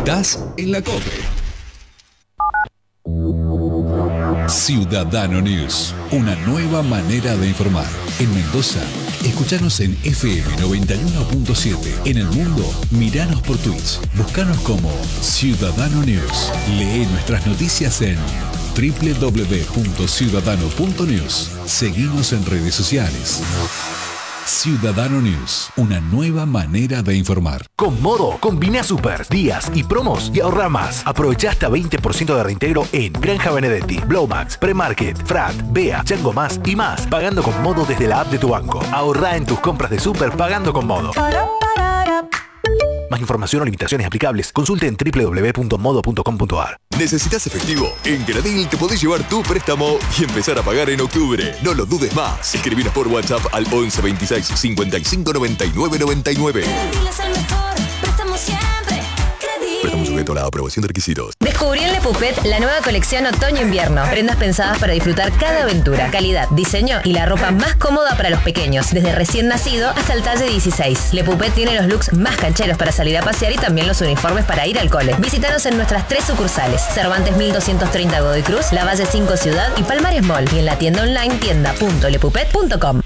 Estás en la COPE. Ciudadano News, una nueva manera de informar. En Mendoza, escuchanos en FM 91.7. En el mundo, miranos por Twitch. Búscanos como Ciudadano News. Lee nuestras noticias en www.ciudadano.news. Seguimos en redes sociales. Ciudadano News, una nueva manera de informar. Con Modo, combina super, días y promos y ahorra más. Aprovecha hasta 20% de reintegro en Granja Benedetti, Blowmax, Premarket, Frat, Bea, Chango Más y más, pagando con Modo desde la app de tu banco. Ahorra en tus compras de super pagando con Modo. Más información o limitaciones aplicables, consulte en www.modo.com.ar. ¿Necesitas efectivo? En Gradil te podés llevar tu préstamo y empezar a pagar en octubre. No lo dudes más. Escribinos por WhatsApp al 11 26 55 99 99. Gradil es el mejor préstamo siempre. Préstamo sujeto a la aprobación de requisitos. Descubrí en Le Puppet la nueva colección Otoño-Invierno. Prendas pensadas para disfrutar cada aventura. Calidad, diseño y la ropa más cómoda para los pequeños, desde recién nacido hasta el talle 16. Le Puppet tiene los looks más cancheros para salir a pasear y también los uniformes para ir al cole. Visítanos en nuestras 3 sucursales: Cervantes 1230 Godoy Cruz, Lavalle 5 Ciudad y Palmares Mall. Y en la tienda online tienda.lepuppet.com.